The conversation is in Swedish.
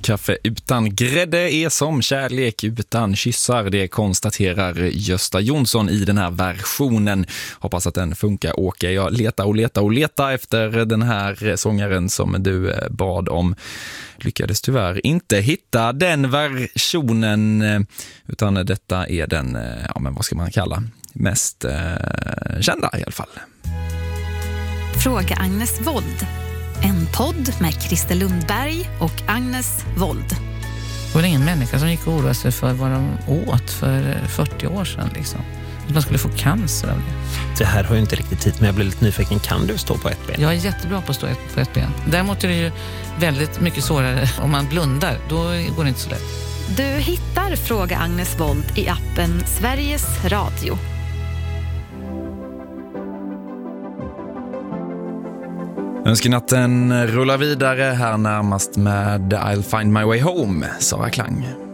kaffe utan grädde är som kärlek utan kyssar. Det konstaterar Gösta Jonsson i den här versionen. Hoppas att den funkar, Åke. Jag letar efter den här sångaren som du bad om. Lyckades tyvärr inte hitta den versionen, utan detta är den, ja men vad ska man kalla, mest kända i alla fall. Fråga Agnes Wold. En podd med Christer Lundberg och Agnes Wold. Det var ingen människa som gick och oroade sig för vad de åt för 40 år sedan. Liksom. Att man skulle få cancer av det. Det här har ju inte riktigt tid, men jag blir lite nyfiken. Kan du stå på ett ben? Jag är jättebra på att stå på ett ben. Däremot är det ju väldigt mycket svårare om man blundar. Då går det inte så lätt. Du hittar Fråga Agnes Wold i appen Sveriges Radio. Önskenatten rullar vidare här närmast med I'll Find My Way Home, Sara Klang.